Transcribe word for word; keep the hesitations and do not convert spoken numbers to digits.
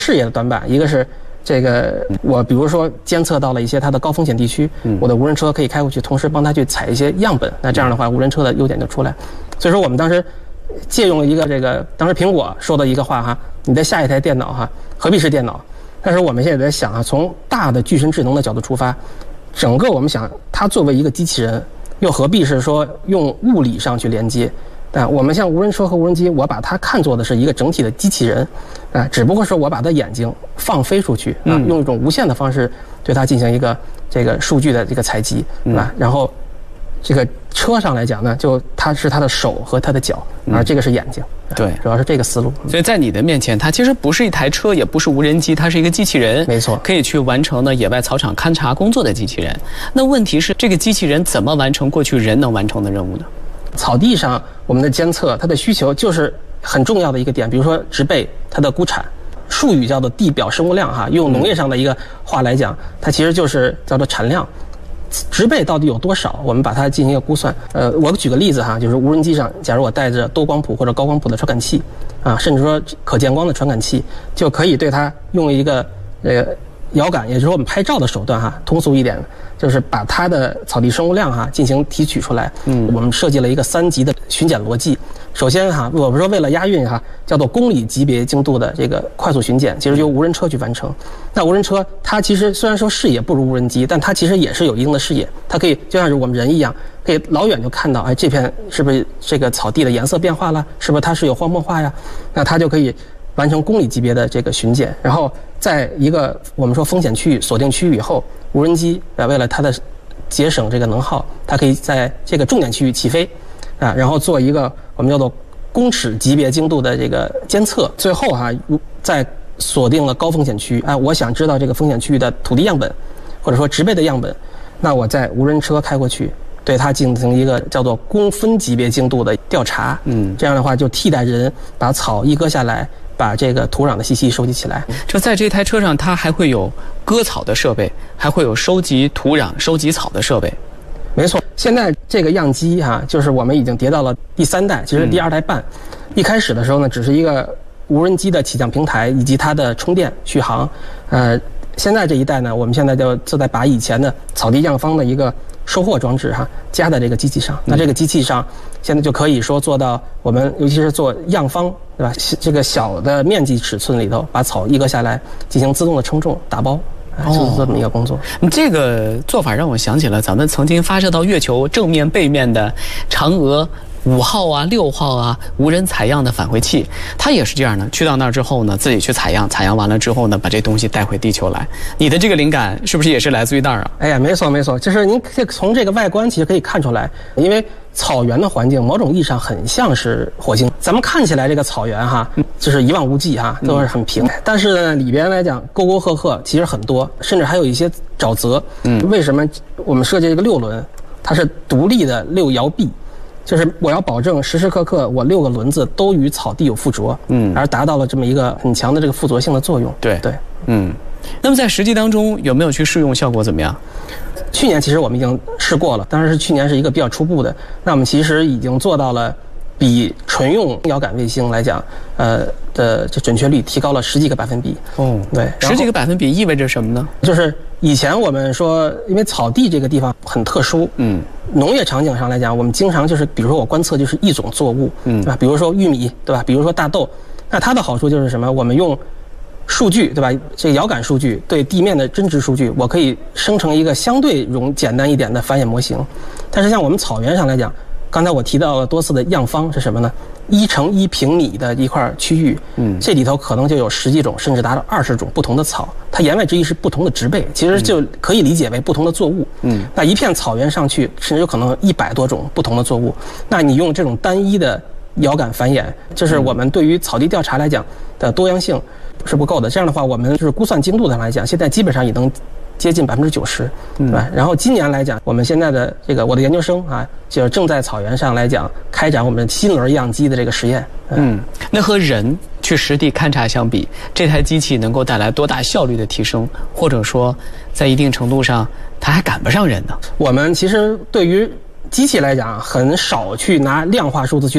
视野的短板，一个是这个我比如说监测到了一些它的高风险地区，我的无人车可以开过去，同时帮它去采一些样本，那这样的话无人车的优点就出来。所以说我们当时借用了一个这个当时苹果说的一个话哈，你的下一台电脑哈何必是电脑？但是我们现在在想啊，从大的具身智能的角度出发，整个我们想它作为一个机器人，又何必是说用物理上去连接？啊，我们像无人车和无人机，我把它看作的是一个整体的机器人，啊，只不过是我把它眼睛放飞出去啊，用一种无线的方式对它进行一个这个数据的这个采集，啊，然后这个车上来讲呢，就它是它的手和它的脚，而这个是眼睛， 对， 主要是这个思路。 所以在你的面前，它其实不是一台车，也不是无人机，它是一个机器人， 没错， 可以去完成呢野外草场勘察工作的机器人。那问题是，这个机器人怎么完成过去人能完成的任务呢？ 草地上我们的监测，它的需求就是很重要的一个点，比如说植被它的估产，术语叫做地表生物量哈，用农业上的一个话来讲，它其实就是叫做产量。植被到底有多少？我们把它进行一个估算。呃，我举个例子哈，就是无人机上，假如我带着多光谱或者高光谱的传感器，啊，甚至说可见光的传感器，就可以对它用一个呃遥感，也就是说我们拍照的手段哈，通俗一点，就是把它的草地生物量哈进行提取出来。嗯，我们设计了一个三级的巡检逻辑。首先哈，我们说为了押韵哈，叫做公里级别精度的这个快速巡检，其实由无人车去完成。那无人车它其实虽然说视野不如无人机，但它其实也是有一定的视野，它可以就像是我们人一样，可以老远就看到，哎，这片是不是这个草地的颜色变化了？是不是它是有荒漠化呀？那它就可以完成公里级别的这个巡检，然后在一个我们说风险区域锁定区域以后，无人机啊为了它的节省这个能耗，它可以在这个重点区域起飞，啊，然后做一个我们叫做公尺级别精度的这个监测，最后哈、啊，在锁定了高风险区域，哎，我想知道这个风险区域的土地样本，或者说植被的样本，那我在无人车开过去，对它进行一个叫做公分级别精度的调查，嗯，这样的话就替代人把草一割下来，把这个土壤的信息收集起来。 就在这台车上，它还会有割草的设备，还会有收集土壤、收集草的设备。 没错，现在这个样机哈、啊，就是我们已经叠到了第三代，其实第二代半。嗯、一开始的时候呢，只是一个无人机的起降平台以及它的充电续航。呃，现在这一代呢，我们现在就就在把以前的草地样方的一个收获装置哈、啊、加在这个机器上。那这个机器上现在就可以说做到我们尤其是做样方，对吧？这个小的面积尺寸里头，把草一割下来进行自动的称重打包。就是这么一个工作。 你、哦、这个做法让我想起了咱们曾经发射到月球正面、背面的嫦娥五号啊、六号啊无人采样的返回器，它也是这样的。去到那儿之后呢，自己去采样，采样完了之后呢，把这东西带回地球来。你的这个灵感是不是也是来自于那儿啊？ 哎呀，没错没错，就是您可以从这个外观其实可以看出来，因为草原的环境某种意义上很像是火星。咱们看起来这个草原哈，就是一望无际哈，都是很平。嗯、但是呢，里边来讲沟沟壑壑其实很多，甚至还有一些沼泽。嗯，为什么我们设计这个六轮，它是独立的六摇臂？就是我要保证时时刻刻我六个轮子都与草地有附着，嗯，而达到了这么一个很强的这个附着性的作用。 对对， 嗯。那么在实际当中有没有去试用，效果怎么样？ 去年其实我们已经试过了，当然是去年是一个比较初步的。那我们其实已经做到了比纯用遥感卫星来讲，呃的这准确率提高了十几个百分比。哦，对， 十几个百分比意味着什么呢？ 就是以前我们说，因为草地这个地方很特殊，嗯，农业场景上来讲，我们经常就是，比如说我观测就是一种作物，嗯，对吧？比如说玉米，对吧？比如说大豆，那它的好处就是什么？我们用数据，对吧？这个遥感数据对地面的真值数据，我可以生成一个相对容简单一点的繁衍模型。但是像我们草原上来讲，刚才我提到了多次的样方是什么呢？一乘一平米的一块区域，嗯，这里头可能就有十几种，甚至达到二十种不同的草。它言外之意是不同的植被，其实就可以理解为不同的作物。嗯，那一片草原上去，甚至有可能一百多种不同的作物。那你用这种单一的遥感繁衍，就是我们对于草地调查来讲的多样性是不够的。这样的话，我们就是估算精度上来讲，现在基本上也能接近百分之九十，对吧？然后今年来讲，我们现在的这个我的研究生啊，就正在草原上来讲开展我们新轮样机的这个实验。 嗯，那和人去实地勘察相比，这台机器能够带来多大效率的提升？或者说，在一定程度上，它还赶不上人呢？ 我们其实对于机器来讲，很少去拿量化数字去